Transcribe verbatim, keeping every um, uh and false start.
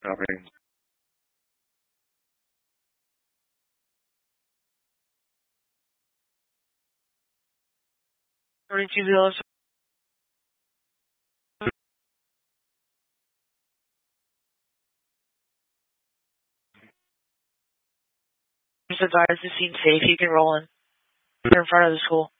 Operating. Forty-two Villas. Just advise the scene safe. You can roll in. You're in front of the school.